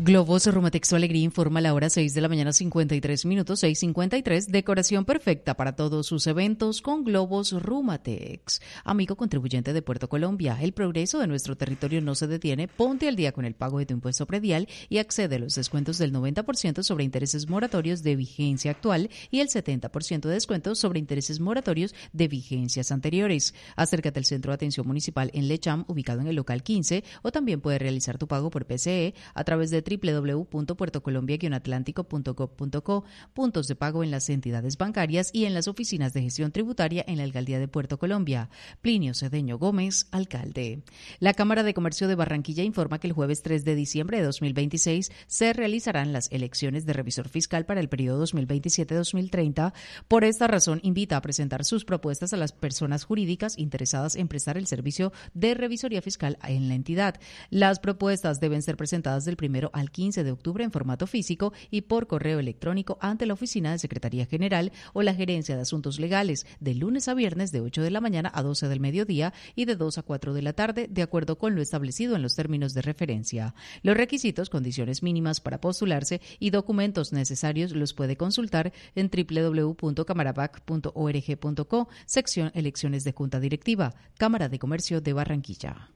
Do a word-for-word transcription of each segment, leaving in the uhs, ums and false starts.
Globos Rumatex Tu Alegría informa a la hora seis de la mañana cincuenta y tres minutos, seis cincuenta y tres. Decoración perfecta para todos sus eventos con Globos Rumatex. Amigo contribuyente de Puerto Colombia, el progreso de nuestro territorio no se detiene. Ponte al día con el pago de tu impuesto predial y accede a los descuentos del noventa por ciento sobre intereses moratorios de vigencia actual y el setenta por ciento de descuentos sobre intereses moratorios de vigencias anteriores. Acércate al Centro de Atención Municipal en Lecham, ubicado en el local quince, o también puedes realizar tu pago por P C E a través de doble u doble u doble u punto puerto colombia guion atlántico punto gob punto co, puntos de pago en las entidades bancarias y en las oficinas de gestión tributaria en la Alcaldía de Puerto Colombia. Plinio Cedeño Gómez, alcalde. La Cámara de Comercio de Barranquilla informa que el jueves tres de diciembre de dos mil veintiséis se realizarán las elecciones de revisor fiscal para el periodo dos mil veintisiete a dos mil treinta. Por esta razón, invita a presentar sus propuestas a las personas jurídicas interesadas en prestar el servicio de revisoría fiscal en la entidad. Las propuestas deben ser presentadas del primero al quince de octubre en formato físico y por correo electrónico ante la Oficina de Secretaría General o la Gerencia de Asuntos Legales, de lunes a viernes de ocho de la mañana a doce del mediodía y de dos a cuatro de la tarde, de acuerdo con lo establecido en los términos de referencia. Los requisitos, condiciones mínimas para postularse y documentos necesarios los puede consultar en doble u doble u doble u punto camarabac punto org punto co, sección Elecciones de Junta Directiva, Cámara de Comercio de Barranquilla.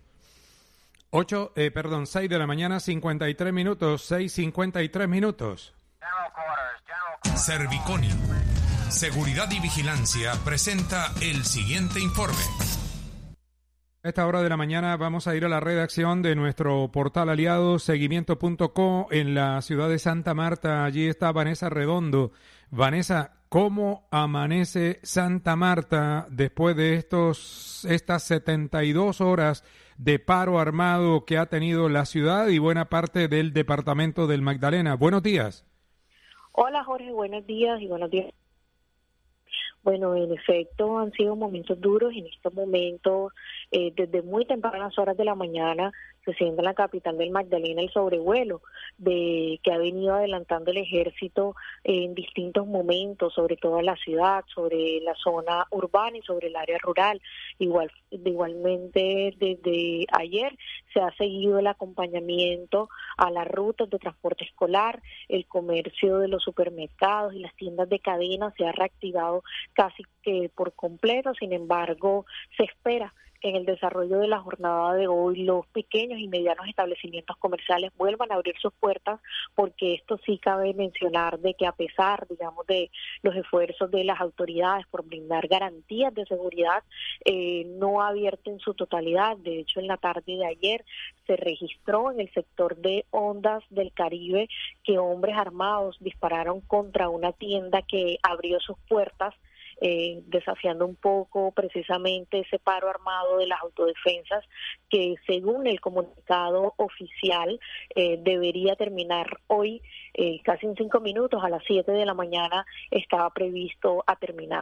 Ocho, eh, perdón, seis de la mañana, cincuenta y tres minutos, seis cincuenta y tres minutos. Serviconi, Seguridad y Vigilancia, presenta el siguiente informe. A esta hora de la mañana vamos a ir a la redacción de nuestro portal aliado seguimiento punto co en la ciudad de Santa Marta. Allí está Vanessa Redondo. Vanessa, ¿cómo amanece Santa Marta después de estos estas setenta y dos horas de paro armado que ha tenido la ciudad y buena parte del departamento del Magdalena? Buenos días. Hola Jorge, buenos días y buenos días. Bueno, en efecto han sido momentos duros. En estos momentos, eh, desde muy tempranas horas de la mañana, se siente en la capital del Magdalena el sobrevuelo de que ha venido adelantando el ejército en distintos momentos, sobre todo en la ciudad, sobre la zona urbana y sobre el área rural. Igual, igualmente desde ayer se ha seguido el acompañamiento a las rutas de transporte escolar, el comercio de los supermercados y las tiendas de cadena se ha reactivado casi que por completo. Sin embargo, se espera que en el desarrollo de la jornada de hoy los pequeños y medianos establecimientos comerciales vuelvan a abrir sus puertas, porque esto sí cabe mencionar de que a pesar, digamos, de los esfuerzos de las autoridades por brindar garantías de seguridad, eh, no ha abierto en su totalidad. De hecho, en la tarde de ayer se registró en el sector de Ondas del Caribe que hombres armados dispararon contra una tienda que abrió sus puertas, Eh, desafiando un poco precisamente ese paro armado de las autodefensas que, según el comunicado oficial, eh, debería terminar hoy, eh, casi en cinco minutos, a las siete de la mañana estaba previsto a terminar.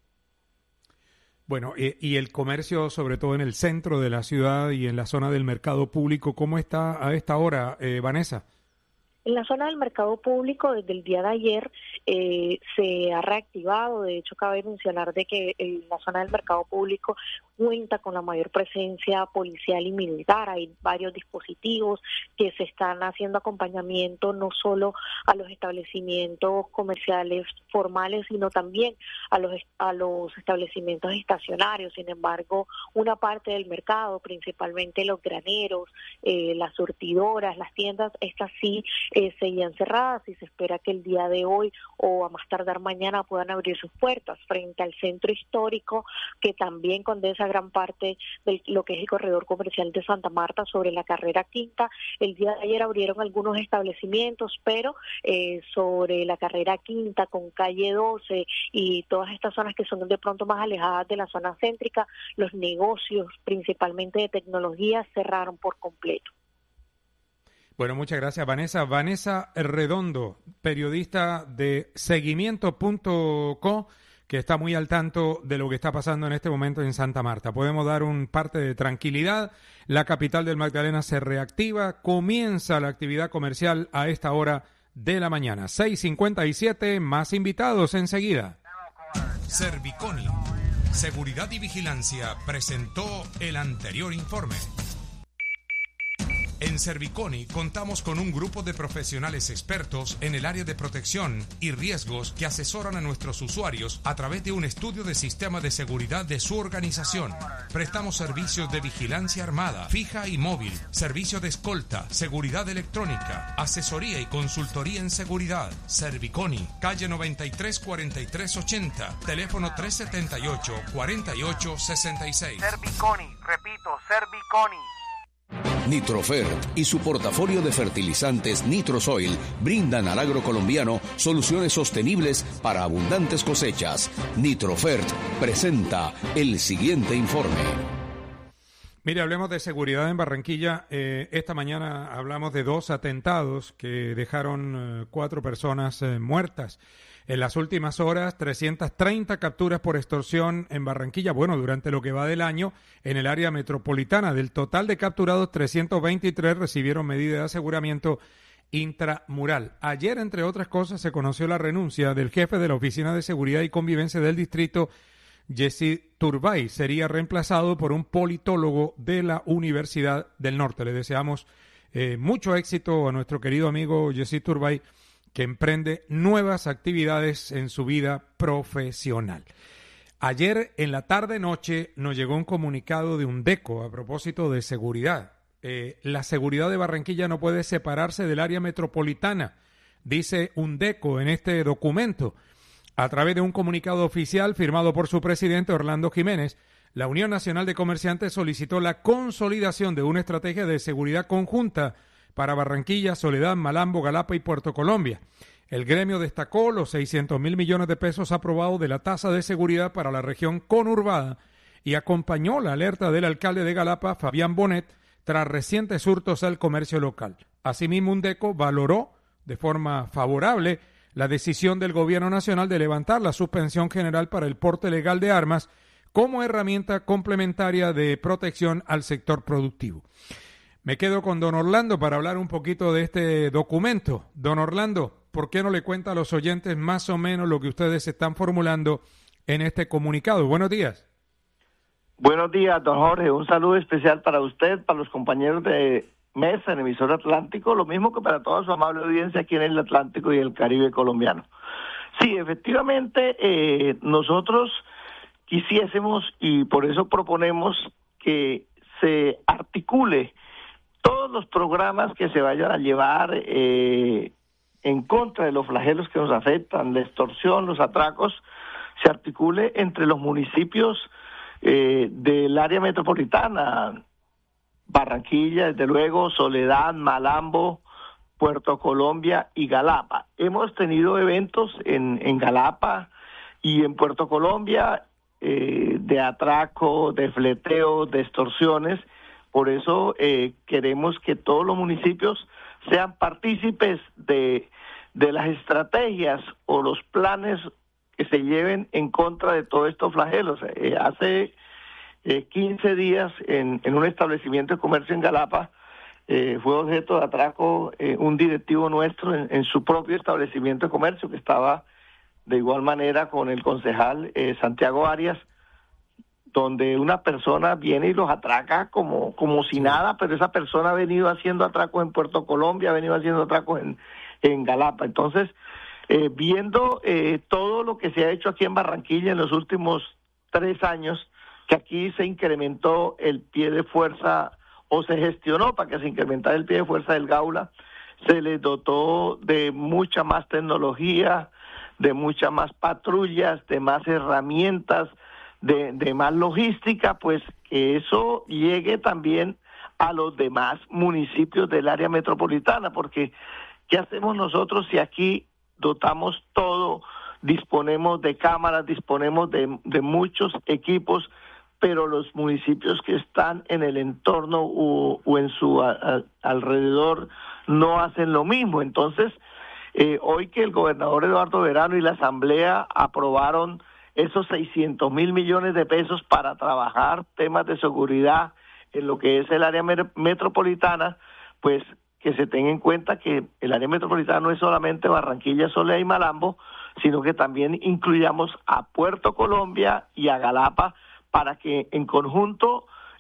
Bueno, eh, y el comercio, sobre todo en el centro de la ciudad y en la zona del mercado público, ¿cómo está a esta hora, eh, Vanessa? En la zona del mercado público, desde el día de ayer, eh, se ha reactivado. De hecho, cabe mencionar de que en la zona del mercado público cuenta con la mayor presencia policial y militar. Hay varios dispositivos que se están haciendo acompañamiento no solo a los establecimientos comerciales formales, sino también a los a los establecimientos estacionarios. Sin embargo, una parte del mercado, principalmente los graneros, eh, las surtidoras, las tiendas, estas sí eh, seguían cerradas, y se espera que el día de hoy o a más tardar mañana puedan abrir sus puertas. Frente al centro histórico, que también condensa gran parte de lo que es el corredor comercial de Santa Marta sobre la carrera quinta, el día de ayer abrieron algunos establecimientos, pero eh, sobre la carrera quinta con calle doce y todas estas zonas que son de pronto más alejadas de la zona céntrica, los negocios principalmente de tecnología cerraron por completo. Bueno, muchas gracias, Vanessa. Vanessa Redondo, periodista de seguimiento punto co, que está muy al tanto de lo que está pasando en este momento en Santa Marta. Podemos dar un parte de tranquilidad. La capital del Magdalena se reactiva. Comienza la actividad comercial a esta hora de la mañana. seis cincuenta y siete, más invitados enseguida. Serviconi, Seguridad y Vigilancia, presentó el anterior informe. En Serviconi contamos con un grupo de profesionales expertos en el área de protección y riesgos que asesoran a nuestros usuarios a través de un estudio de sistema de seguridad de su organización. Prestamos servicios de vigilancia armada, fija y móvil, servicio de escolta, seguridad electrónica, asesoría y consultoría en seguridad. Serviconi, calle noventa y tres cuarenta y tres ochenta, teléfono tres setenta y ocho cuarenta y ocho sesenta y seis. Serviconi, repito, Serviconi. Nitrofert y su portafolio de fertilizantes Nitrosoil brindan al agro colombiano soluciones sostenibles para abundantes cosechas. Nitrofert presenta el siguiente informe. Mire, hablemos de seguridad en Barranquilla. Eh, esta mañana hablamos de dos atentados que dejaron eh, cuatro personas eh, muertas. En las últimas horas, trescientas treinta capturas por extorsión en Barranquilla. Bueno, durante lo que va del año, en el área metropolitana. Del total de capturados, trescientos veintitrés recibieron medida de aseguramiento intramural. Ayer, entre otras cosas, se conoció la renuncia del jefe de la Oficina de Seguridad y Convivencia del distrito, Yesid Turbay. Sería reemplazado por un politólogo de la Universidad del Norte. Le deseamos eh, mucho éxito a nuestro querido amigo Yesid Turbay, que emprende nuevas actividades en su vida profesional. Ayer en la tarde-noche nos llegó un comunicado de UNDECO a propósito de seguridad. Eh, la seguridad de Barranquilla no puede separarse del área metropolitana, dice UNDECO en este documento. A través de un comunicado oficial firmado por su presidente Orlando Jiménez, la Unión Nacional de Comerciantes solicitó la consolidación de una estrategia de seguridad conjunta para Barranquilla, Soledad, Malambo, Galapa y Puerto Colombia. El gremio destacó los seiscientos mil millones de pesos aprobados de la tasa de seguridad para la región conurbada y acompañó la alerta del alcalde de Galapa, Fabián Bonet, tras recientes hurtos al comercio local. Asimismo, UNDECO valoró de forma favorable la decisión del Gobierno Nacional de levantar la suspensión general para el porte legal de armas como herramienta complementaria de protección al sector productivo. Me quedo con don Orlando para hablar un poquito de este documento. Don Orlando, ¿por qué no le cuenta a los oyentes más o menos lo que ustedes están formulando en este comunicado? Buenos días. Buenos días, don Jorge. Un saludo especial para usted, para los compañeros de Mesa en Emisor Atlántico, lo mismo que para toda su amable audiencia aquí en el Atlántico y el Caribe colombiano. Sí, efectivamente, eh, nosotros quisiésemos y por eso proponemos que se articule todos los programas que se vayan a llevar eh, en contra de los flagelos que nos afectan, la extorsión, los atracos, se articule entre los municipios eh, del área metropolitana, Barranquilla, desde luego, Soledad, Malambo, Puerto Colombia y Galapa. Hemos tenido eventos en, en Galapa y en Puerto Colombia eh, de atraco, de fleteo, de extorsiones. Por eso eh, queremos que todos los municipios sean partícipes de, de las estrategias o los planes que se lleven en contra de todos estos flagelos. Eh, hace eh, quince días en, en un establecimiento de comercio en Galapa eh, fue objeto de atraco eh, un directivo nuestro en, en su propio establecimiento de comercio, que estaba de igual manera con el concejal eh, Santiago Arias, donde una persona viene y los atraca como, como si nada, pero esa persona ha venido haciendo atracos en Puerto Colombia, ha venido haciendo atracos en, en Galapa. Entonces, eh, viendo eh, todo lo que se ha hecho aquí en Barranquilla en los últimos tres años, que aquí se incrementó el pie de fuerza, o se gestionó para que se incrementara el pie de fuerza del Gaula, se les dotó de mucha más tecnología, de muchas más patrullas, de más herramientas, De, de más logística, pues que eso llegue también a los demás municipios del área metropolitana, porque ¿qué hacemos nosotros si aquí dotamos todo, disponemos de cámaras, disponemos de, de muchos equipos, pero los municipios que están en el entorno o, o en su a, a, alrededor no hacen lo mismo? Entonces, eh, hoy que el gobernador Eduardo Verano y la Asamblea aprobaron esos seiscientos mil millones de pesos para trabajar temas de seguridad en lo que es el área metropolitana, pues que se tenga en cuenta que el área metropolitana no es solamente Barranquilla, Soledad y Malambo, sino que también incluyamos a Puerto Colombia y a Galapa para que en conjunto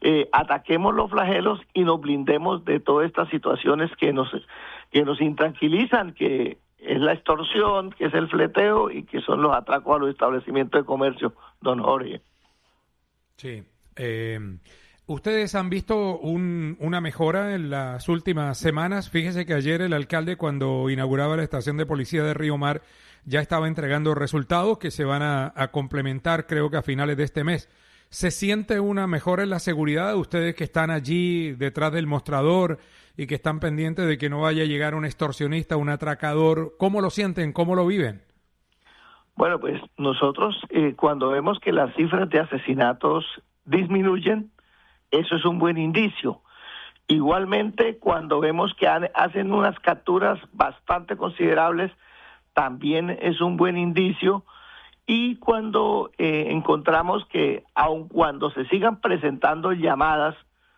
eh, ataquemos los flagelos y nos blindemos de todas estas situaciones que nos, que nos intranquilizan, que es la extorsión, que es el fleteo y que son los atracos a los establecimientos de comercio, don Jorge. Sí. Eh, ¿Ustedes han visto un, una mejora en las últimas semanas? Fíjese que ayer el alcalde, cuando inauguraba la estación de policía de Río Mar, ya estaba entregando resultados que se van a, a complementar, creo que a finales de este mes. ¿Se siente una mejora en la seguridad? Ustedes que están allí detrás del mostrador y que están pendientes de que no vaya a llegar un extorsionista, un atracador, ¿cómo lo sienten? ¿Cómo lo viven? Bueno, pues nosotros eh, cuando vemos que las cifras de asesinatos disminuyen, eso es un buen indicio. Igualmente, cuando vemos que han, hacen unas capturas bastante considerables, también es un buen indicio. Y cuando eh, encontramos que, aun cuando se sigan presentando llamadas,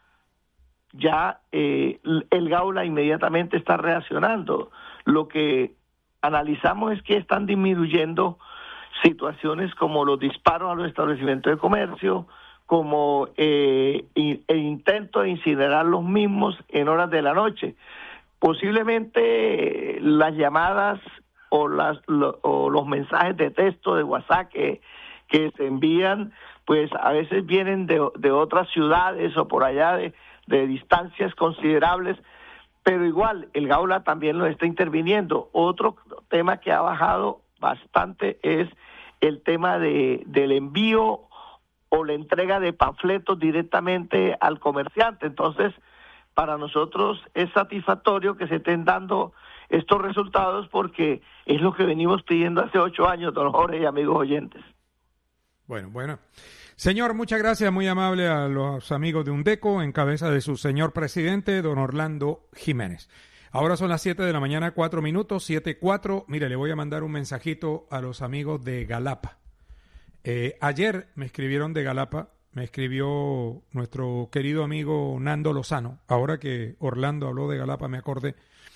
ya eh, el Gaula inmediatamente está reaccionando. Lo que analizamos es que están disminuyendo situaciones como los disparos a los establecimientos de comercio, como eh, el intento de incinerar los mismos en horas de la noche. Posiblemente eh, las llamadas o, las, lo, o los mensajes de texto de WhatsApp que, que se envían, pues a veces vienen de, de otras ciudades o por allá de, de distancias considerables, pero igual el Gaula también lo está interviniendo. Otro tema que ha bajado bastante es el tema de del envío o la entrega de panfletos directamente al comerciante. Entonces, para nosotros es satisfactorio que se estén dando estos resultados porque es lo que venimos pidiendo hace ocho años, don Jorge y amigos oyentes. Bueno, bueno. Señor, muchas gracias, muy amable a los amigos de UNDECO, en cabeza de su señor presidente, don Orlando Jiménez. Ahora son las siete de la mañana, cuatro minutos, siete cuatro. Mire, le voy a mandar un mensajito a los amigos de Galapa. Eh, ayer me escribieron de Galapa, me escribió nuestro querido amigo Nando Lozano. Ahora que Orlando habló de Galapa me acordé.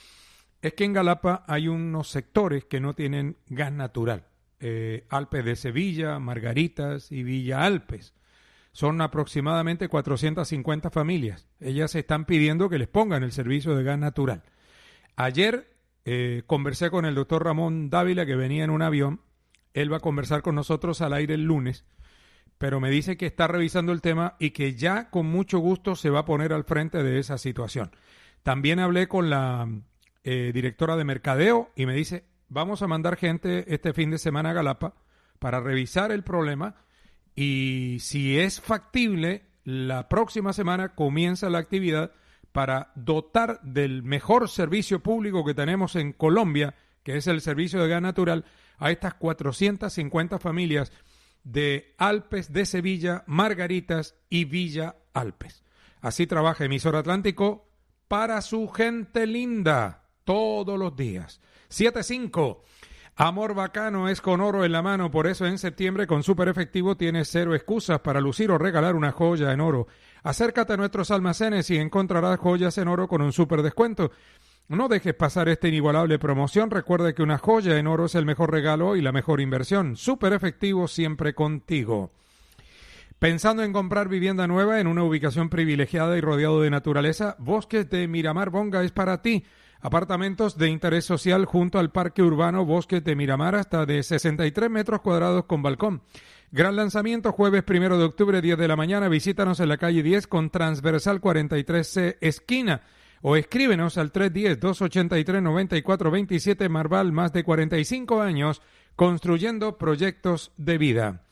Es que en Galapa hay unos sectores que no tienen gas natural. Eh, Alpes de Sevilla, Margaritas y Villa Alpes. Son aproximadamente cuatrocientas cincuenta familias. Ellas están pidiendo que les pongan el servicio de gas natural. Ayer eh, conversé con el doctor Ramón Dávila, que venía en un avión. Él va a conversar con nosotros al aire el lunes, pero me dice que está revisando el tema y que ya con mucho gusto se va a poner al frente de esa situación. También hablé con la eh, directora de mercadeo y me dice, vamos a mandar gente este fin de semana a Galapa para revisar el problema y si es factible, la próxima semana comienza la actividad para dotar del mejor servicio público que tenemos en Colombia, que es el servicio de gas natural, a estas cuatrocientas cincuenta familias de Alpes de Sevilla, Margaritas y Villa Alpes. Así trabaja Emisora Atlántico para su gente linda todos los días. siete cinco. Amor bacano es con oro en la mano, por eso en septiembre con Super Efectivo tienes cero excusas para lucir o regalar una joya en oro. Acércate a nuestros almacenes y encontrarás joyas en oro con un super descuento. No dejes pasar esta inigualable promoción. Recuerda que una joya en oro es el mejor regalo y la mejor inversión. Super Efectivo, siempre contigo. Pensando en comprar vivienda nueva en una ubicación privilegiada y rodeado de naturaleza, Bosques de Miramar Bonga es para ti. Apartamentos de interés social junto al Parque Urbano Bosques de Miramar hasta de sesenta y tres metros cuadrados con balcón. Gran lanzamiento jueves primero de octubre, diez de la mañana. Visítanos en la calle diez con transversal cuarenta y tres C, esquina. O escríbenos al tres uno cero, dos ocho tres, nueve cuatro dos siete. Marval, más de cuarenta y cinco años construyendo proyectos de vida.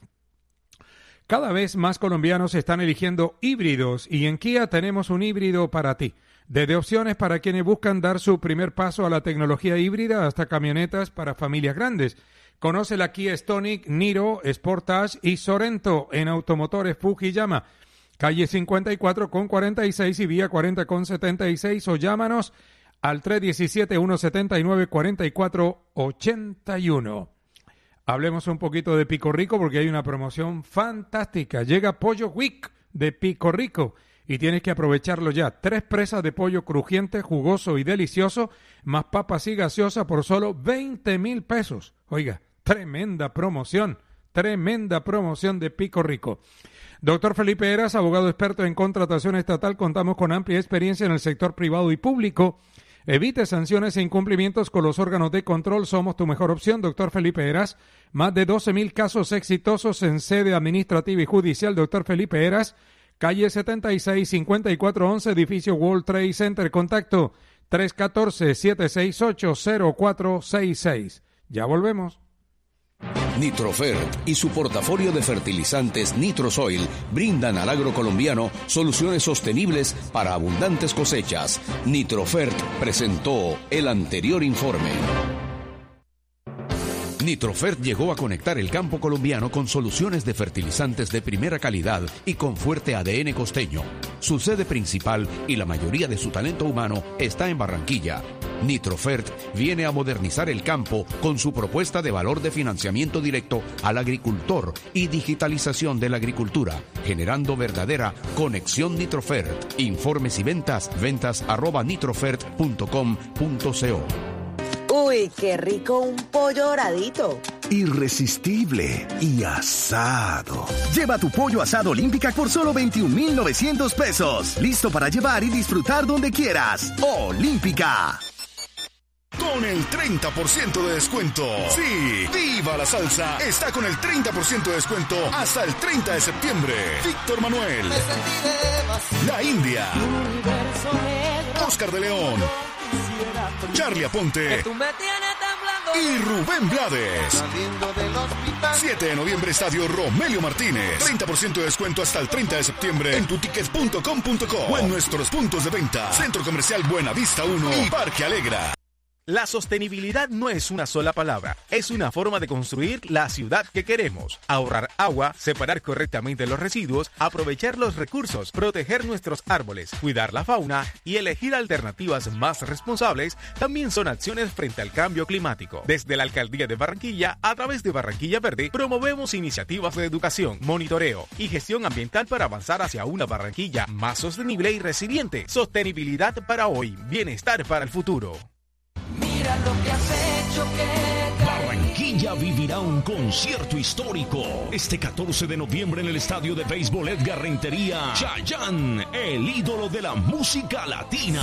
Cada vez más colombianos están eligiendo híbridos y en Kia tenemos un híbrido para ti. Desde opciones para quienes buscan dar su primer paso a la tecnología híbrida hasta camionetas para familias grandes. Conoce la Kia Stonic, Niro, Sportage y Sorento en Automotores Fujiyama. Calle cincuenta y cuatro con cuarenta y seis y vía cuarenta con setenta y seis o llámanos al tres uno siete, uno siete nueve, cuatro cuatro ocho uno. Hablemos un poquito de Pico Rico porque hay una promoción fantástica. Llega Pollo Week de Pico Rico y tienes que aprovecharlo ya. Tres presas de pollo crujiente, jugoso y delicioso, más papas y gaseosa por solo veinte mil pesos. Oiga, tremenda promoción. Tremenda promoción de Pico Rico. Doctor Felipe Heras, abogado experto en contratación estatal. Contamos con amplia experiencia en el sector privado y público. Evite sanciones e incumplimientos con los órganos de control. Somos tu mejor opción, doctor Felipe Heras. Más de doce mil casos exitosos en sede administrativa y judicial. Doctor Felipe Heras, calle setenta y seis, cincuenta y cuatro once, edificio World Trade Center. Contacto tres uno cuatro, siete seis ocho, cero cuatro seis seis. Ya volvemos. Nitrofert y su portafolio de fertilizantes Nitrosoil brindan al agro colombiano soluciones sostenibles para abundantes cosechas. Nitrofert presentó el anterior informe. Nitrofert llegó a conectar el campo colombiano con soluciones de fertilizantes de primera calidad y con fuerte A D N costeño. Su sede principal y la mayoría de su talento humano está en Barranquilla. Nitrofert viene a modernizar el campo con su propuesta de valor de financiamiento directo al agricultor y digitalización de la agricultura, generando verdadera conexión Nitrofert. Informes y ventas, ventas arroba nitrofert punto com punto co. Uy, qué rico un pollo doradito. Irresistible y asado. Lleva tu pollo asado Olímpica por solo veintiún mil novecientos pesos. Listo para llevar y disfrutar donde quieras. Olímpica. Con el treinta por ciento de descuento. Sí, Viva la Salsa está con el treinta por ciento de descuento hasta el treinta de septiembre. Víctor Manuel, La India, Oscar de León, Charlie Aponte y Rubén Blades. siete de noviembre, Estadio Romelio Martínez. treinta por ciento de descuento hasta el treinta de septiembre en tutickets punto com punto co o en nuestros puntos de venta. Centro Comercial Buenavista uno y Parque Alegra. La sostenibilidad no es una sola palabra, es una forma de construir la ciudad que queremos. Ahorrar agua, separar correctamente los residuos, aprovechar los recursos, proteger nuestros árboles, cuidar la fauna y elegir alternativas más responsables también son acciones frente al cambio climático. Desde la Alcaldía de Barranquilla, a través de Barranquilla Verde, promovemos iniciativas de educación, monitoreo y gestión ambiental para avanzar hacia una Barranquilla más sostenible y resiliente. Sostenibilidad para hoy, bienestar para el futuro. Mira lo que has hecho, que Barranquilla vivirá un concierto histórico este catorce de noviembre en el estadio de béisbol Edgar Rentería. Chayanne, el ídolo de la música latina,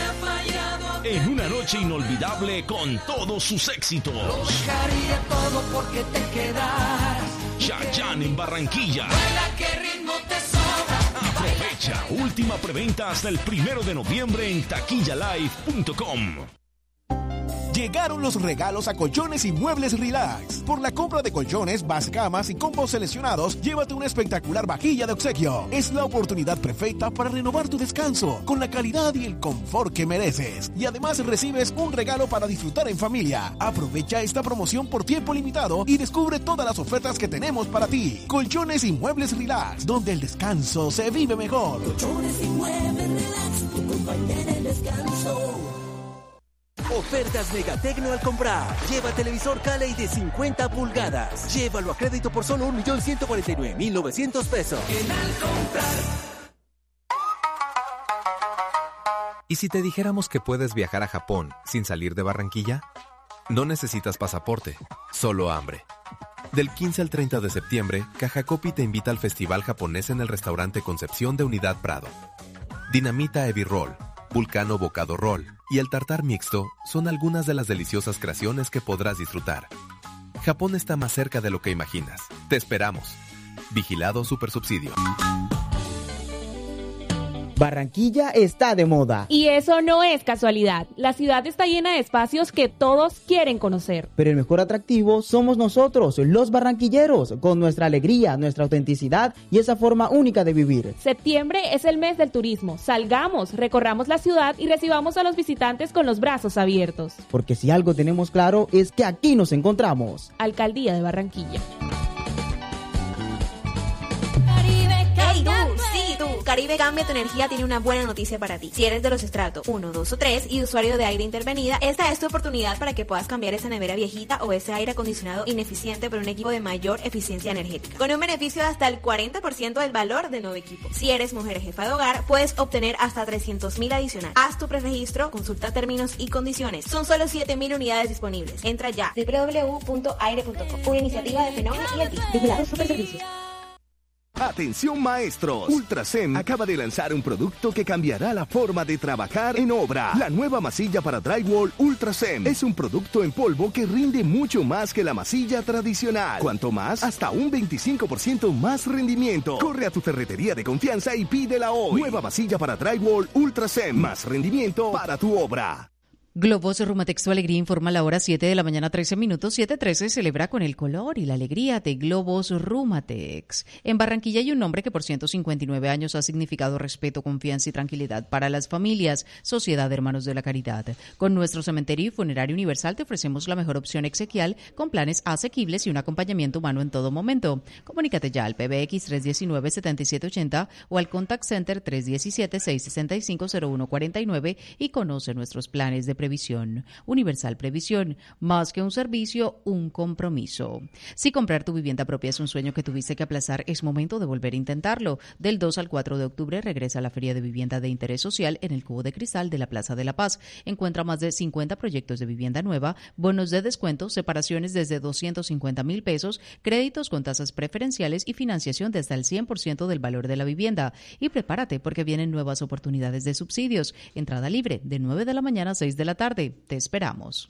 en una noche inolvidable con todos sus éxitos. Lo dejaría todo porque te quedas. Chayanne en Barranquilla. Vuela, qué ritmo te sobra. Aprovecha, última preventa hasta el primero de noviembre en taquilla live punto com. Llegaron los regalos a Colchones y Muebles Relax. Por la compra de colchones, base camas y combos seleccionados, llévate una espectacular vajilla de obsequio. Es la oportunidad perfecta para renovar tu descanso con la calidad y el confort que mereces. Y además recibes un regalo para disfrutar en familia. Aprovecha esta promoción por tiempo limitado y descubre todas las ofertas que tenemos para ti. Colchones y Muebles Relax, donde el descanso se vive mejor. Colchones y Muebles Relax, tu compañía de descanso. Ofertas Megatecno al comprar. Lleva televisor Caley de cincuenta pulgadas. Llévalo a crédito por solo un millón ciento cuarenta y nueve mil novecientos pesos. En al comprar. ¿Y si te dijéramos que puedes viajar a Japón sin salir de Barranquilla? No necesitas pasaporte, solo hambre. Del quince al treinta de septiembre, Caja Copi te invita al Festival Japonés en el restaurante Concepción de Unidad Prado. Dinamita Heavy Roll, Vulcano Bocado Roll y el tartar mixto son algunas de las deliciosas creaciones que podrás disfrutar. Japón está más cerca de lo que imaginas. Te esperamos. Vigilado Supersubsidio. Barranquilla está de moda. Y eso no es casualidad. La ciudad está llena de espacios que todos quieren conocer. Pero el mejor atractivo somos nosotros, los barranquilleros, con nuestra alegría, nuestra autenticidad y esa forma única de vivir. Septiembre es el mes del turismo. Salgamos, recorramos la ciudad y recibamos a los visitantes con los brazos abiertos. Porque si algo tenemos claro es que aquí nos encontramos. Alcaldía de Barranquilla. Hey, tú, sí, tú. Caribe Cambia tu Energía tiene una buena noticia para ti. Si eres de los estratos uno, dos o tres y usuario de aire intervenida, esta es tu oportunidad para que puedas cambiar esa nevera viejita o ese aire acondicionado ineficiente por un equipo de mayor eficiencia energética, con un beneficio de hasta el cuarenta por ciento del valor del nuevo equipo. Si eres mujer jefa de hogar, puedes obtener hasta trescientos mil adicional. Haz tu preregistro, consulta términos y condiciones. Son solo siete mil unidades disponibles. Entra ya. doble u doble u doble u punto aire punto com. Una iniciativa de Fenómeno y el T I C. Vigilado Superservicios. Atención maestros, Ultrasem acaba de lanzar un producto que cambiará la forma de trabajar en obra. La nueva masilla para drywall Ultrasem es un producto en polvo que rinde mucho más que la masilla tradicional. Cuanto más, hasta un veinticinco por ciento más rendimiento. Corre a tu ferretería de confianza y pídela hoy. Nueva masilla para drywall Ultrasem, más rendimiento para tu obra. Globos Rumatex, tu alegría informa a la hora siete de la mañana, trece minutos. siete trece celebra con el color y la alegría de Globos Rumatex. En Barranquilla hay un nombre que por ciento cincuenta y nueve años ha significado respeto, confianza y tranquilidad para las familias. Sociedad de Hermanos de la Caridad. Con nuestro cementerio y funerario universal te ofrecemos la mejor opción exequial con planes asequibles y un acompañamiento humano en todo momento. Comunícate ya al P B X tres uno nueve, siete siete ocho cero o al Contact Center tres uno siete, seis seis cinco, cero uno cuatro nueve y conoce nuestros planes de previsión. Universal Previsión, más que un servicio, un compromiso. Si comprar tu vivienda propia es un sueño que tuviste que aplazar, es momento de volver a intentarlo. Del dos al cuatro de octubre regresa a la Feria de Vivienda de Interés Social en el Cubo de Cristal de la Plaza de la Paz. Encuentra más de cincuenta proyectos de vivienda nueva, bonos de descuento, separaciones desde doscientos cincuenta mil pesos, créditos con tasas preferenciales y financiación de hasta el cien por ciento del valor de la vivienda. Y prepárate porque vienen nuevas oportunidades de subsidios. Entrada libre de nueve de la mañana a seis de la tarde. Te esperamos.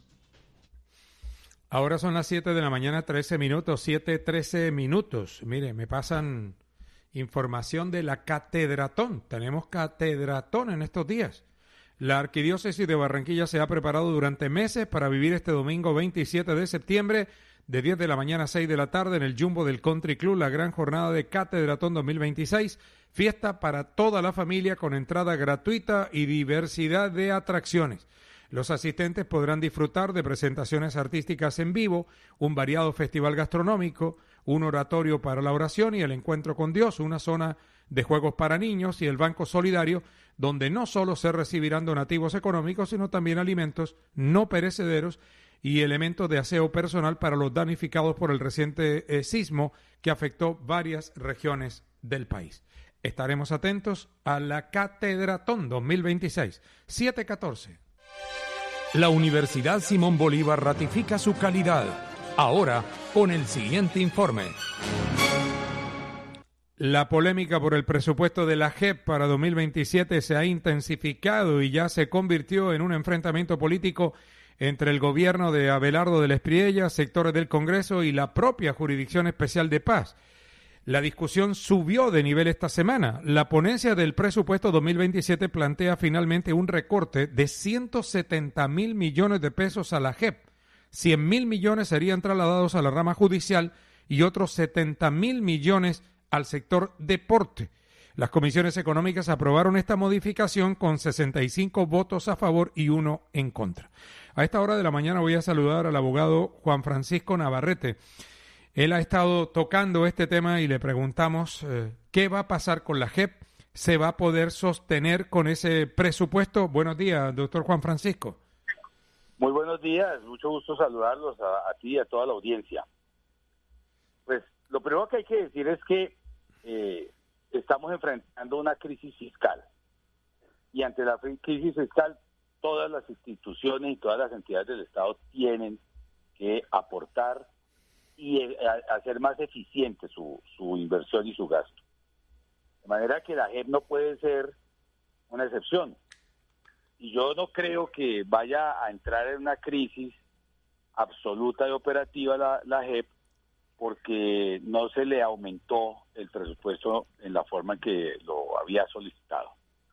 Ahora son las siete de la mañana, trece minutos, siete, trece minutos. Mire, me pasan información de la Catedratón. Tenemos Catedratón en estos días. La Arquidiócesis de Barranquilla se ha preparado durante meses para vivir este domingo veintisiete de septiembre de diez de la mañana a seis de la tarde en el Jumbo del Country Club, la gran jornada de Catedratón dos mil veintiséis. Fiesta para toda la familia con entrada gratuita y diversidad de atracciones. Los asistentes podrán disfrutar de presentaciones artísticas en vivo, un variado festival gastronómico, un oratorio para la oración y el encuentro con Dios, una zona de juegos para niños y el Banco Solidario, donde no solo se recibirán donativos económicos, sino también alimentos no perecederos y elementos de aseo personal para los damnificados por el reciente eh, sismo que afectó varias regiones del país. Estaremos atentos a la Catedratón dos mil veintiséis, siete catorce. La Universidad Simón Bolívar ratifica su calidad. Ahora, con el siguiente informe. La polémica por el presupuesto de la J E P para dos mil veintisiete se ha intensificado y ya se convirtió en un enfrentamiento político entre el gobierno de Abelardo del Espriella, sectores del Congreso y la propia Jurisdicción Especial de Paz. La discusión subió de nivel esta semana. La ponencia del presupuesto dos mil veintisiete plantea finalmente un recorte de ciento setenta mil millones de pesos a la J E P. cien mil millones serían trasladados a la rama judicial y otros setenta mil millones al sector deporte. Las comisiones económicas aprobaron esta modificación con sesenta y cinco votos a favor y uno en contra. A esta hora de la mañana voy a saludar al abogado Juan Francisco Navarrete. Él ha estado tocando este tema y le preguntamos eh, qué va a pasar con la J E P. ¿Se va a poder sostener con ese presupuesto? Buenos días, doctor Juan Francisco. Muy buenos días, mucho gusto saludarlos a, a ti y a toda la audiencia. Pues lo primero que hay que decir es que eh, estamos enfrentando una crisis fiscal. Y ante la crisis fiscal, todas las instituciones y todas las entidades del Estado tienen que aportar y eh, hacer más eficiente su, su inversión y su gasto. De manera que la J E P no puede ser una excepción. Y yo no creo que vaya a entrar en una crisis absoluta y operativa la, la J E P porque no se le aumentó el presupuesto en la forma en que lo había solicitado.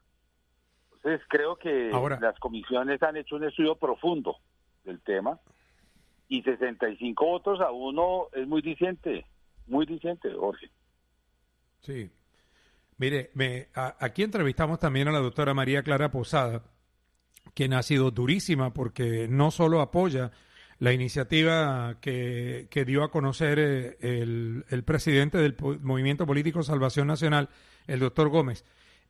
Entonces creo que Ahora. las comisiones han hecho un estudio profundo del tema y sesenta y cinco votos a uno es muy diciente, muy diciente, Jorge. Sí. Mire, me, a, aquí entrevistamos también a la doctora María Clara Posada, quien ha sido durísima porque no solo apoya la iniciativa que, que dio a conocer eh, el, el presidente del po- Movimiento Político Salvación Nacional, el doctor Gómez,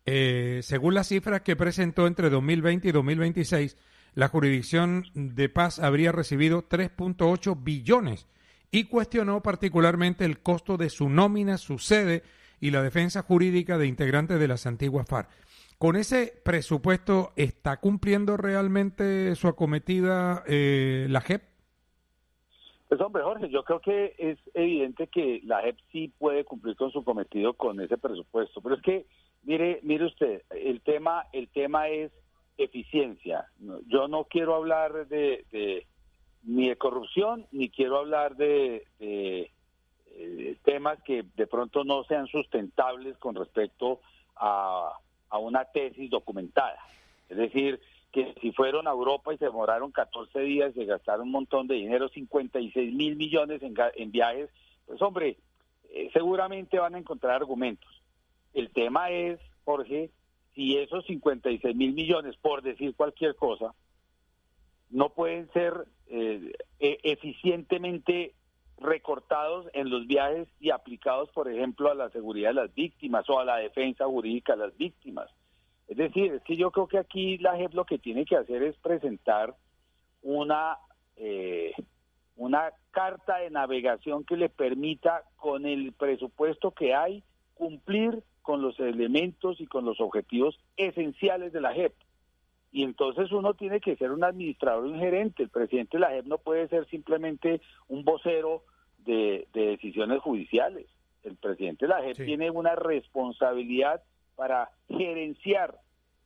Eh, según las cifras que presentó entre dos mil veinte y dos mil veintiséis, la Jurisdicción de Paz habría recibido tres punto ocho billones y cuestionó particularmente el costo de su nómina, su sede y la defensa jurídica de integrantes de las antiguas FARC. ¿Con ese presupuesto está cumpliendo realmente su acometida eh, la J E P? Pues hombre, Jorge, yo creo que es evidente que la J E P sí puede cumplir con su cometido con ese presupuesto, pero es que, mire, mire usted, el tema, el tema es eficiencia. Yo no quiero hablar de, de ni de corrupción, ni quiero hablar de, de, de temas que de pronto no sean sustentables con respecto a, a una tesis documentada. Es decir, que si fueron a Europa y se demoraron catorce días y se gastaron un montón de dinero, cincuenta y seis mil millones en, en viajes, pues hombre, eh, seguramente van a encontrar argumentos. El tema es, Jorge, si esos cincuenta y seis mil millones, por decir cualquier cosa, no pueden ser eh, e- eficientemente recortados en los viajes y aplicados, por ejemplo, a la seguridad de las víctimas o a la defensa jurídica de las víctimas. Es decir, es que yo creo que aquí la J E P lo que tiene que hacer es presentar una eh, una carta de navegación que le permita, con el presupuesto que hay, cumplir con los elementos y con los objetivos esenciales de la J E P. Y entonces uno tiene que ser un administrador, un gerente. El presidente de la J E P no puede ser simplemente un vocero de, de decisiones judiciales. El presidente de la J E P sí. tiene una responsabilidad para gerenciar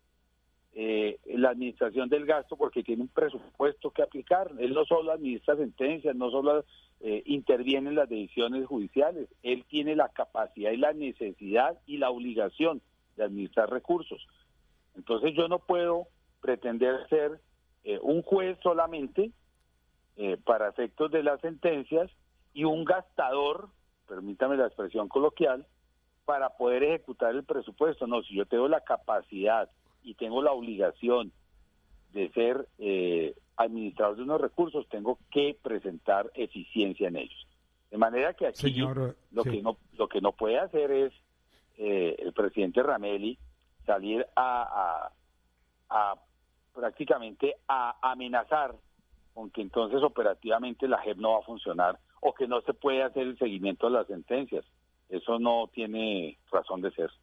eh, la administración del gasto, porque tiene un presupuesto que aplicar. Él no solo administra sentencias, no solo eh, interviene en las decisiones judiciales, él tiene la capacidad y la necesidad y la obligación de administrar recursos. Entonces yo no puedo pretender ser eh, un juez solamente eh, para efectos de las sentencias y un gastador, permítame la expresión coloquial, para poder ejecutar el presupuesto. No, si yo tengo la capacidad y tengo la obligación de ser eh, administrador de unos recursos, tengo que presentar eficiencia en ellos. De manera que aquí Señor, lo sí. que no lo que no puede hacer es eh, el presidente Rameli salir a, a, a prácticamente a amenazar con que entonces operativamente la J E P no va a funcionar o que no se puede hacer el seguimiento de las sentencias. Eso no tiene razón de ser.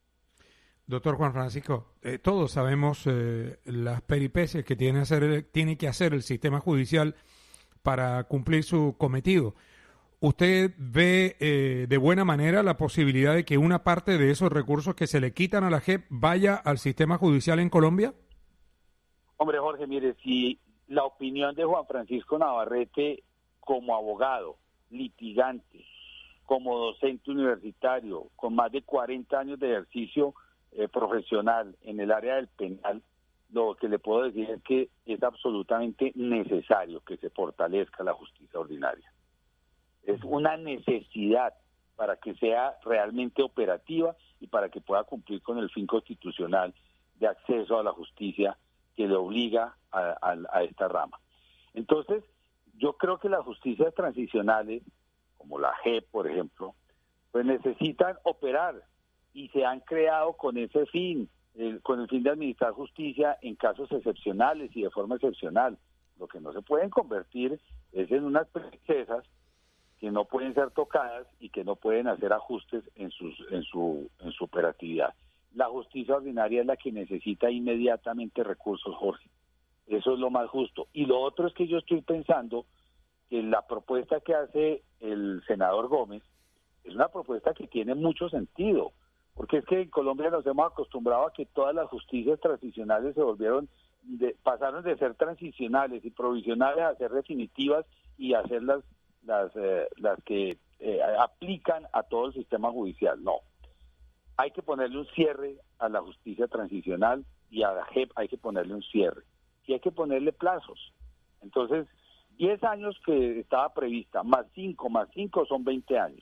Doctor Juan Francisco, eh, todos sabemos eh, las peripecias que tiene, hacer, tiene que hacer el sistema judicial para cumplir su cometido. ¿Usted ve eh, de buena manera la posibilidad de que una parte de esos recursos que se le quitan a la J E P vaya al sistema judicial en Colombia? Hombre, Jorge, mire, si la opinión de Juan Francisco Navarrete como abogado, litigante, como docente universitario, con más de cuarenta años de ejercicio eh, profesional en el área del penal, lo que le puedo decir es que es absolutamente necesario que se fortalezca la justicia ordinaria. Es una necesidad para que sea realmente operativa y para que pueda cumplir con el fin constitucional de acceso a la justicia que le obliga a, a, a esta rama. Entonces, yo creo que las justicias transicionales, como la J E P, por ejemplo, pues necesitan operar y se han creado con ese fin, eh, con el fin de administrar justicia en casos excepcionales y de forma excepcional. Lo que no se pueden convertir es en unas princesas que no pueden ser tocadas y que no pueden hacer ajustes en, sus, en, su, en su operatividad. La justicia ordinaria es la que necesita inmediatamente recursos, Jorge. Eso es lo más justo. Y lo otro es que yo estoy pensando que la propuesta que hace el senador Gómez es una propuesta que tiene mucho sentido, porque es que en Colombia nos hemos acostumbrado a que todas las justicias transicionales se volvieron, de, pasaron de ser transicionales y provisionales a ser definitivas y a ser las, las, eh, las que eh, aplican a todo el sistema judicial. No, hay que ponerle un cierre a la justicia transicional y a la J E P hay que ponerle un cierre. Y hay que ponerle plazos. Entonces, diez años que estaba prevista, más cinco, más cinco son veinte años.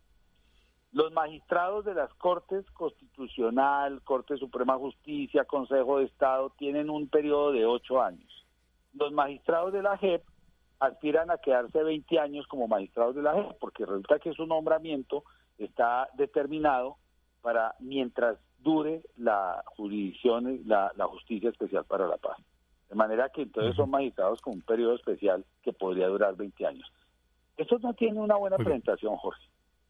Los magistrados de las Cortes Constitucional, Corte Suprema de Justicia, Consejo de Estado, tienen un periodo de ocho años. Los magistrados de la J E P aspiran a quedarse veinte años como magistrados de la J E P, porque resulta que su nombramiento está determinado para mientras dure la jurisdicción, la, la Justicia Especial para la Paz. De manera que entonces son magistrados con un periodo especial que podría durar veinte años. Esto no tiene una buena Muy presentación, Jorge.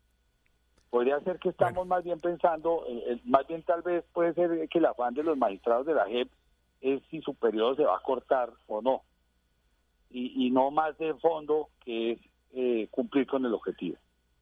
Podría ser que estamos bueno. más bien pensando, eh, más bien tal vez puede ser que el afán de los magistrados de la J E P es si su periodo se va a cortar o no. Y, y no más de fondo, que es eh, cumplir con el objetivo.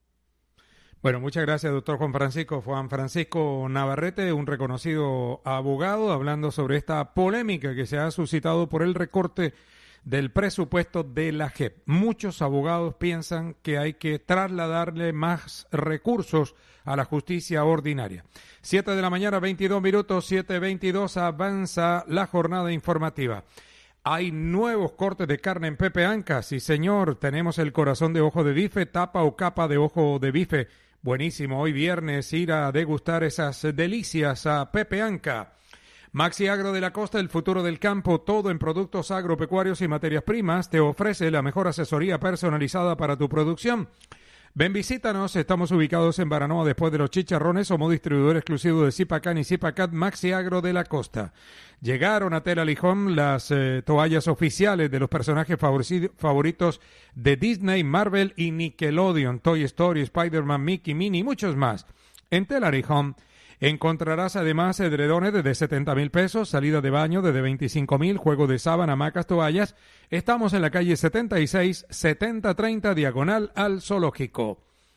Bueno, muchas gracias, doctor Juan Francisco. Juan Francisco Navarrete, un reconocido abogado, hablando sobre esta polémica que se ha suscitado por el recorte del presupuesto de la J E P. Muchos abogados piensan que hay que trasladarle más recursos a la justicia ordinaria. Siete de la mañana, veintidós minutos, siete veintidós, avanza la jornada informativa. Hay nuevos cortes de carne en Pepe Anca. Sí, señor, tenemos el corazón de ojo de bife, tapa o capa de ojo de bife. Buenísimo, hoy viernes ir a degustar esas delicias a Pepe Anca. Maxi Agro de la Costa, el futuro del campo, todo en productos agropecuarios y materias primas, te ofrece la mejor asesoría personalizada para tu producción. Ven, visítanos, estamos ubicados en Baranoa después de los Chicharrones, somos distribuidor exclusivo de Zipacan y Zipacat. Maxi Agro de la Costa. Llegaron a Tela Lijón las eh, toallas oficiales de los personajes favoritos de Disney, Marvel y Nickelodeon, Toy Story, Spider-Man, Mickey, Minnie y muchos más. En Tela Lijón encontrarás además edredones desde setenta mil pesos, salida de baño desde veinticinco mil, juego de sábana, hamacas, toallas. Estamos en la calle setenta y seis, setenta treinta, diagonal al Zoológico.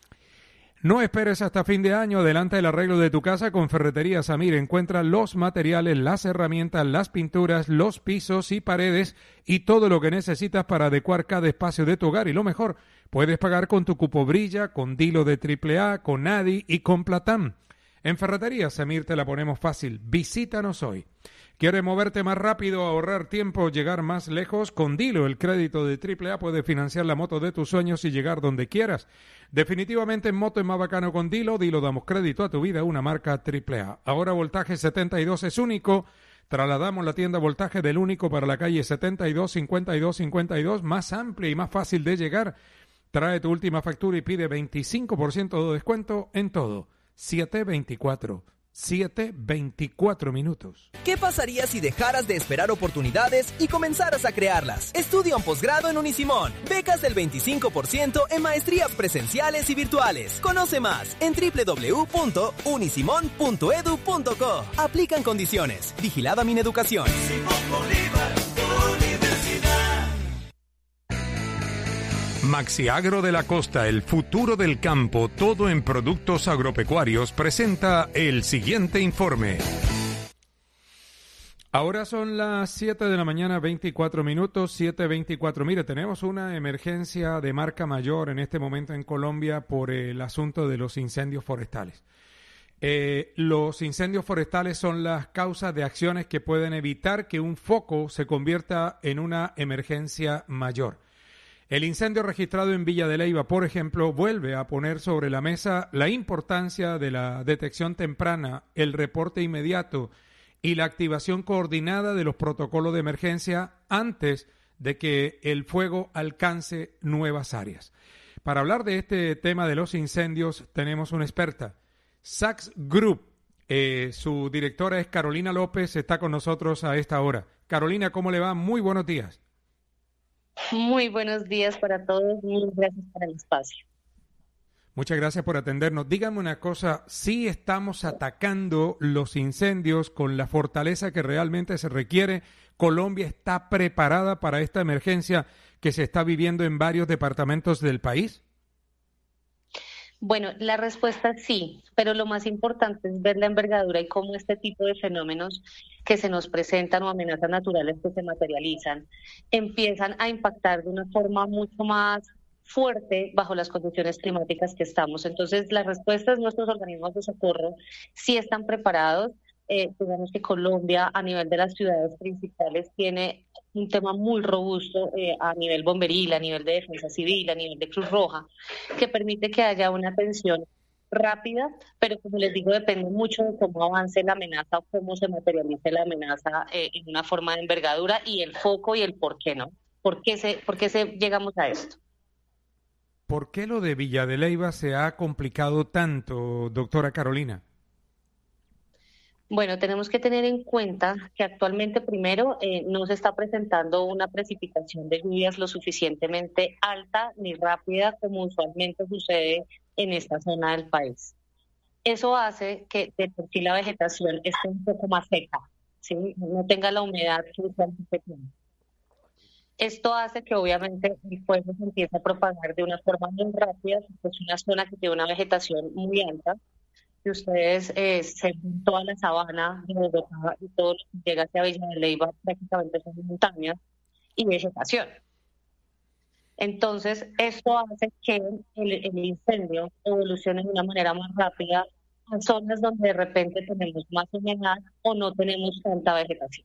No esperes hasta fin de año, adelanta el arreglo de tu casa con Ferretería Samir. Encuentra los materiales, las herramientas, las pinturas, los pisos y paredes y todo lo que necesitas para adecuar cada espacio de tu hogar. Y lo mejor, puedes pagar con tu cupo Brilla, con Dilo de triple A, con Adi y con Platán. En Ferretería Samir te la ponemos fácil. Visítanos hoy. ¿Quieres moverte más rápido, ahorrar tiempo, llegar más lejos? Con Dilo, el crédito de triple A, puedes financiar la moto de tus sueños y llegar donde quieras. Definitivamente en moto es más bacano con Dilo. Dilo, damos crédito a tu vida, una marca triple A. Ahora Voltaje setenta y dos es único. Trasladamos la tienda Voltaje del único para la calle setenta y dos, cincuenta y dos, cincuenta y dos, más amplia y más fácil de llegar. Trae tu última factura y pide veinticinco por ciento de descuento en todo. siete veinticuatro, siete veinticuatro minutos. ¿Qué pasaría si dejaras de esperar oportunidades y comenzaras a crearlas? Estudia un posgrado en Unisimón. Becas del veinticinco por ciento en maestrías presenciales y virtuales. Conoce más en doble u doble u doble u punto unisimón punto edu punto co. Aplican condiciones. Vigilada Mineducación. Maxi Agro de la Costa, el futuro del campo, todo en productos agropecuarios, presenta el siguiente informe. Ahora son las siete de la mañana, veinticuatro minutos, siete veinticuatro. Mire, tenemos una emergencia de marca mayor en este momento en Colombia por el asunto de los incendios forestales. Eh, los incendios forestales son las causas de acciones que pueden evitar que un foco se convierta en una emergencia mayor. El incendio registrado en Villa de Leyva, por ejemplo, vuelve a poner sobre la mesa la importancia de la detección temprana, el reporte inmediato y la activación coordinada de los protocolos de emergencia antes de que el fuego alcance nuevas áreas. Para hablar de este tema de los incendios, tenemos una experta, Sachs Group. Eh, su directora es Carolina López, está con nosotros a esta hora. Carolina, ¿cómo le va? Muy buenos días. Muy buenos días para todos y gracias por el espacio. Muchas gracias por atendernos. Dígame una cosa, ¿sí estamos atacando los incendios con la fortaleza que realmente se requiere? ¿Colombia está preparada para esta emergencia que se está viviendo en varios departamentos del país? Bueno, la respuesta es sí, pero lo más importante es ver la envergadura y cómo este tipo de fenómenos que se nos presentan o amenazas naturales que se materializan empiezan a impactar de una forma mucho más fuerte bajo las condiciones climáticas que estamos. Entonces, la respuesta es nuestros organismos de socorro sí están preparados. Eh, digamos que Colombia a nivel de las ciudades principales tiene un tema muy robusto eh, a nivel bomberil, a nivel de defensa civil, a nivel de Cruz Roja, que permite que haya una atención rápida, pero como les digo, depende mucho de cómo avance la amenaza o cómo se materialice la amenaza eh, en una forma de envergadura y el foco y el por qué, ¿no? ¿Por qué se, por qué se llegamos a esto? ¿Por qué lo de Villa de Leyva se ha complicado tanto, doctora Carolina? Bueno, tenemos que tener en cuenta que actualmente, primero, eh, no se está presentando una precipitación de lluvias lo suficientemente alta ni rápida como usualmente sucede en esta zona del país. Eso hace que de por sí la vegetación esté un poco más seca, ¿sí? No tenga la humedad que usualmente tiene. Esto hace que obviamente el fuego se empiece a propagar de una forma muy rápida, porque es una zona que tiene una vegetación muy alta. Si ustedes eh, se ven toda la sabana de Bogotá y todo lo que llega hacia Villa de Leyva prácticamente son montañas y vegetación. Entonces, esto hace que el, el incendio evolucione de una manera más rápida a zonas donde de repente tenemos más humedad o no tenemos tanta vegetación.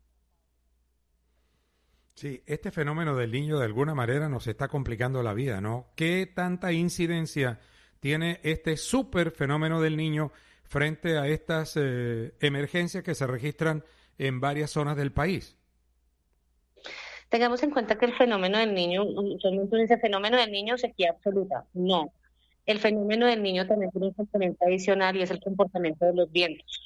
Sí, este fenómeno del Niño de alguna manera nos está complicando la vida, ¿no? ¿Qué tanta incidencia tiene este súper fenómeno del Niño frente a estas eh, emergencias que se registran en varias zonas del país? Tengamos en cuenta que el fenómeno del Niño, usualmente dice fenómeno del Niño, sequía absoluta. No, el fenómeno del Niño también tiene un componente adicional y es el comportamiento de los vientos.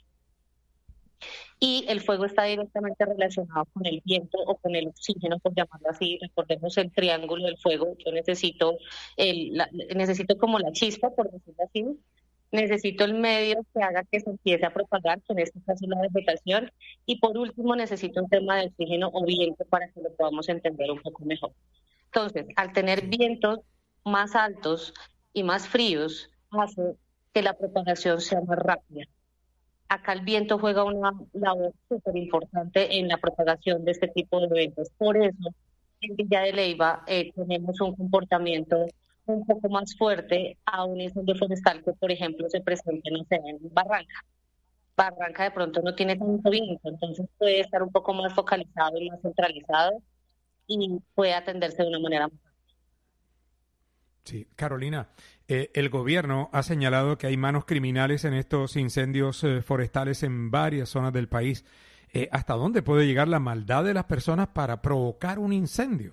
Y el fuego está directamente relacionado con el viento o con el oxígeno, por llamarlo así. Recordemos el triángulo del fuego. Yo necesito, el, la, necesito como la chispa, por decirlo así. Necesito el medio que haga que se empiece a propagar, que en este caso la vegetación. Y por último, necesito un tema de oxígeno o viento para que lo podamos entender un poco mejor. Entonces, al tener vientos más altos y más fríos, hace que la propagación sea más rápida. Acá el viento juega una labor súper importante en la propagación de este tipo de eventos. Por eso, en Villa de Leyva eh, tenemos un comportamiento un poco más fuerte a un incendio forestal que, por ejemplo, se presenta, no sé, en Barranca. Barranca de pronto no tiene tanto viento, entonces puede estar un poco más focalizado y más centralizado y puede atenderse de una manera más. Sí, Carolina, eh, el gobierno ha señalado que hay manos criminales en estos incendios eh, forestales en varias zonas del país. Eh, ¿Hasta dónde puede llegar la maldad de las personas para provocar un incendio?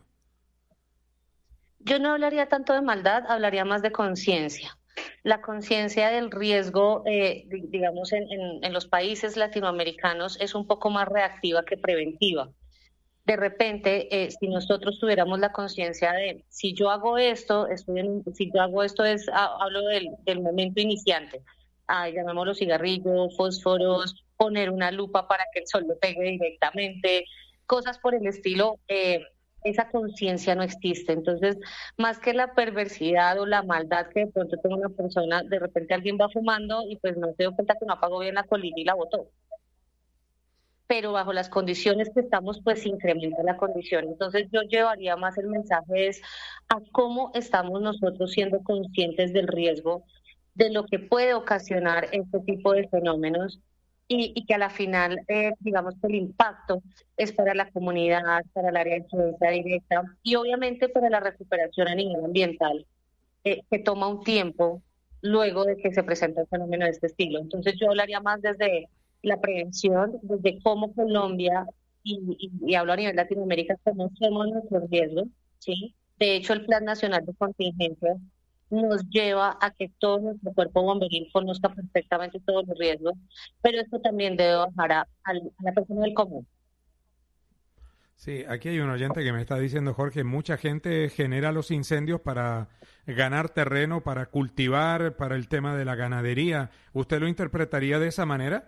Yo no hablaría tanto de maldad, hablaría más de conciencia. La conciencia del riesgo, eh, digamos, en, en, en los países latinoamericanos es un poco más reactiva que preventiva. De repente, eh, si nosotros tuviéramos la conciencia de, si yo hago esto, estoy en, si yo hago esto, es ah, hablo del, del momento iniciante, ah, llamémoslo cigarrillos, fósforos, poner una lupa para que el sol le pegue directamente, cosas por el estilo, eh, esa conciencia no existe. Entonces, más que la perversidad o la maldad que de pronto tenga una persona, de repente alguien va fumando y pues no se dio cuenta que no apagó bien la colilla y la botó. Pero bajo las condiciones que estamos, pues incrementa la condición. Entonces yo llevaría más el mensaje es a cómo estamos nosotros siendo conscientes del riesgo, de lo que puede ocasionar este tipo de fenómenos y, y que a la final, eh, digamos que el impacto es para la comunidad, para el área de influencia directa y obviamente para la recuperación a nivel ambiental, eh, que toma un tiempo luego de que se presenta un fenómeno de este estilo. Entonces yo hablaría más desde la prevención, desde cómo Colombia, y, y, y hablo a nivel Latinoamérica, conocemos nuestros riesgos, ¿sí? De hecho, el Plan Nacional de Contingencia nos lleva a que todo nuestro cuerpo bomberil conozca perfectamente todos los riesgos, pero esto también debe bajar a, a la persona del común. Sí, aquí hay un oyente que me está diciendo, Jorge, mucha gente genera los incendios para ganar terreno, para cultivar, para el tema de la ganadería. ¿Usted lo interpretaría de esa manera?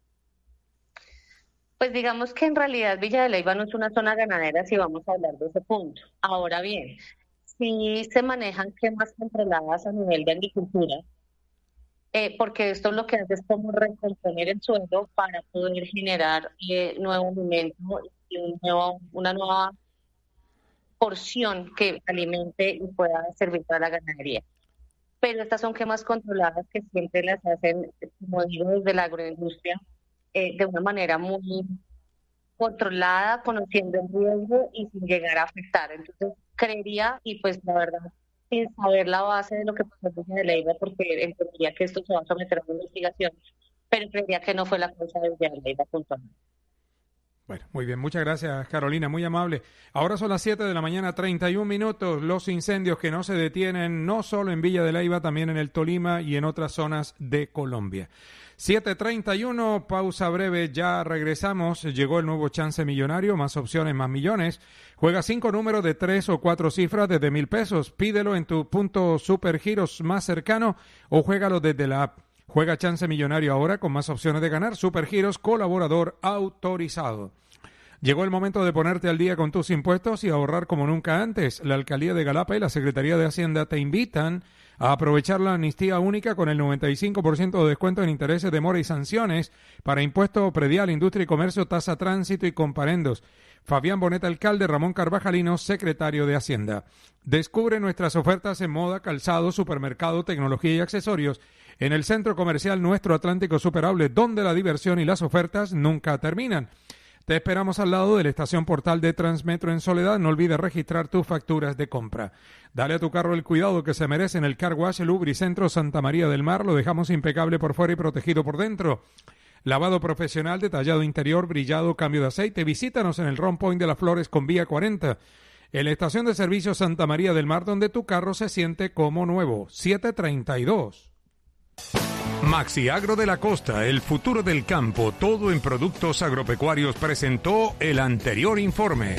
Pues digamos que en realidad Villa de Leyva no es una zona ganadera si vamos a hablar de ese punto. Ahora bien, si se manejan quemas controladas a nivel de agricultura, eh, porque esto lo que hace es como recomponer el suelo para poder generar eh, nuevo alimento y un nuevo, una nueva porción que alimente y pueda servir para la ganadería. Pero estas son quemas controladas que siempre las hacen, como digo, desde la agroindustria, Eh, de una manera muy controlada, conociendo el riesgo y sin llegar a afectar. Entonces, creería, y pues la verdad, sin saber la base de lo que pasó en Villa de Leyva, porque entendería que esto se va a someter a una investigación, pero creería que no fue la causa de Villa de Leyva puntualmente. Bueno, muy bien, muchas gracias Carolina, muy amable. Ahora son las siete de la mañana, treinta y un minutos, los incendios que no se detienen, no solo en Villa de Leyva, también en el Tolima y en otras zonas de Colombia. siete treinta y uno, pausa breve, ya regresamos. Llegó el nuevo chance millonario, más opciones, más millones. Juega cinco números de tres o cuatro cifras desde mil pesos. Pídelo en tu punto Supergiros más cercano o juégalo desde la app. Juega chance millonario ahora con más opciones de ganar. Supergiros, colaborador autorizado. Llegó el momento de ponerte al día con tus impuestos y ahorrar como nunca antes. La Alcaldía de Galapa y la Secretaría de Hacienda te invitan a aprovechar la amnistía única con el noventa y cinco por ciento de descuento en intereses, demora y sanciones para impuesto predial, industria y comercio, tasa tránsito y comparendos. Fabián Boneta, alcalde, Ramón Carvajalino, secretario de Hacienda. Descubre nuestras ofertas en moda, calzado, supermercado, tecnología y accesorios en el Centro Comercial Nuestro Atlántico Superable, donde la diversión y las ofertas nunca terminan. Te esperamos al lado de la estación Portal de Transmetro en Soledad. No olvides registrar tus facturas de compra. Dale a tu carro el cuidado que se merece en el Car Wash Lubricentro Santa María del Mar. Lo dejamos impecable por fuera y protegido por dentro. Lavado profesional, detallado interior, brillado, cambio de aceite. Visítanos en el Round Point de las Flores con vía cuarenta. En la estación de servicio Santa María del Mar, donde tu carro se siente como nuevo. siete treinta y dos. Maxi Agro de la Costa, el futuro del campo, todo en productos agropecuarios, presentó el anterior informe.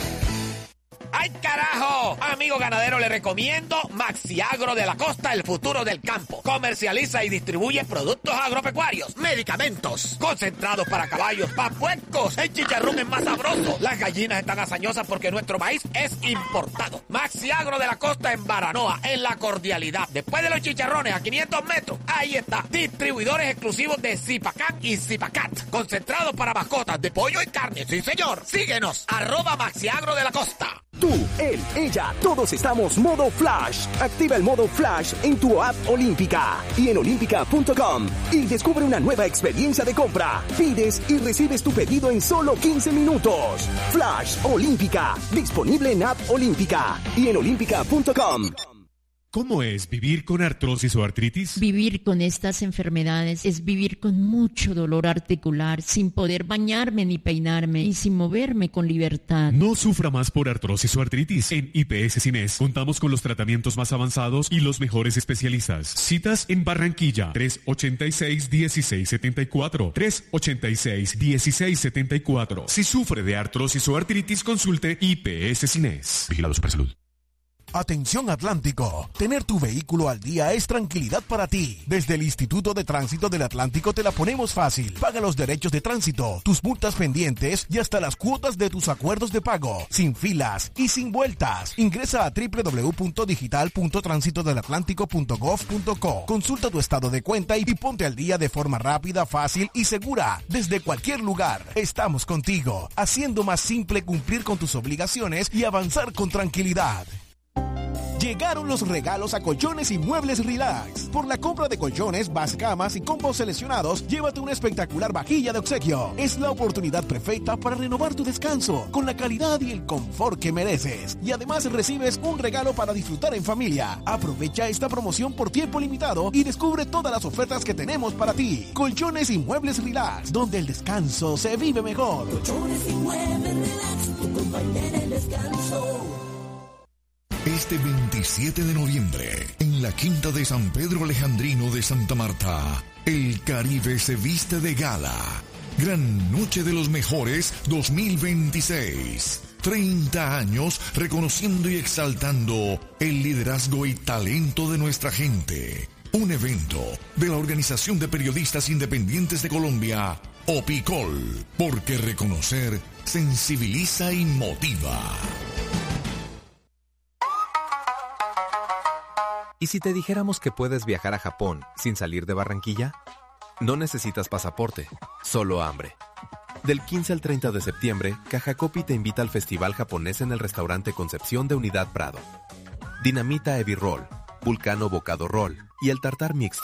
¡Ay, carajo! Amigo ganadero, le recomiendo Maxi Agro de la Costa, el futuro del campo. Comercializa y distribuye productos agropecuarios, medicamentos, concentrados para caballos, para puercos. El chicharrón es más sabroso. Las gallinas están hazañosas porque nuestro maíz es importado. Maxi Agro de la Costa en Baranoa, en La Cordialidad. Después de los chicharrones, a quinientos metros, ahí está. Distribuidores exclusivos de Zipacan y Zipacat. Concentrados para mascotas de pollo y carne. Sí, señor. Síguenos. Arroba Maxi Agro de la Costa. Tú, él, ella, todos estamos modo Flash. Activa el modo Flash en tu app Olímpica y en olímpica punto com y descubre una nueva experiencia de compra. Pides y recibes tu pedido en solo quince minutos. Flash Olímpica, disponible en app Olímpica y en olímpica punto com. ¿Cómo es vivir con artrosis o artritis? Vivir con estas enfermedades es vivir con mucho dolor articular, sin poder bañarme ni peinarme y sin moverme con libertad. No sufra más por artrosis o artritis. En I P S Cines contamos con los tratamientos más avanzados y los mejores especialistas. Citas en Barranquilla, tres ochenta y seis, dieciséis setenta y cuatro, tres ochenta y seis, dieciséis setenta y cuatro. Si sufre de artrosis o artritis, consulte I P S Cines. Vigilado Supersalud. Atención Atlántico, tener tu vehículo al día es tranquilidad para ti. Desde el Instituto de Tránsito del Atlántico te la ponemos fácil. Paga los derechos de tránsito, tus multas pendientes y hasta las cuotas de tus acuerdos de pago, sin filas y sin vueltas. Ingresa a doble u doble u doble u punto digital punto tránsito del atlántico punto gov punto co. Consulta tu estado de cuenta y ponte al día de forma rápida, fácil y segura. Desde cualquier lugar, estamos contigo, haciendo más simple cumplir con tus obligaciones y avanzar con tranquilidad. Llegaron los regalos a Colchones y Muebles Relax. Por la compra de colchones, camas y combos seleccionados, llévate una espectacular vajilla de obsequio. Es la oportunidad perfecta para renovar tu descanso con la calidad y el confort que mereces. Y además recibes un regalo para disfrutar en familia. Aprovecha esta promoción por tiempo limitado y descubre todas las ofertas que tenemos para ti. Colchones y Muebles Relax, donde el descanso se vive mejor. Colchones y Muebles Relax, tu compañera en descanso. Este veintisiete de noviembre, en la Quinta de San Pedro Alejandrino de Santa Marta, el Caribe se viste de gala. Gran Noche de los Mejores dos mil veintiséis. treinta años reconociendo y exaltando el liderazgo y talento de nuestra gente. Un evento de la Organización de Periodistas Independientes de Colombia, OPICOL, porque reconocer sensibiliza y motiva. ¿Y si te dijéramos que puedes viajar a Japón sin salir de Barranquilla? No necesitas pasaporte, solo hambre. Del quince al treinta de septiembre, Caja Copi te invita al Festival Japonés en el restaurante Concepción de Unidad Prado. Dinamita Ebi Roll, Vulcano Bocado Roll y el Tartar Mixto